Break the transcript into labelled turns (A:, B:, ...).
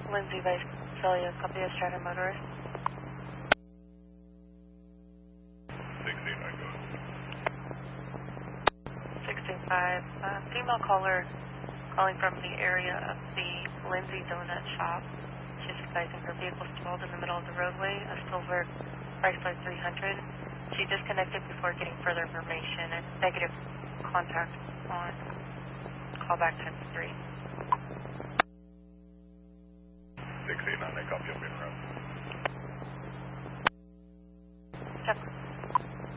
A: Lindsay Visalia, copy of Strata Motorist. 685. Female caller calling from the area of the Lindsay Donut Shop. She's advising her vehicle stalled in the middle of the roadway, a silver Chrysler 300. She disconnected before getting further information and negative contact on callback time 3.
B: 689, I copy of your route.
A: Check.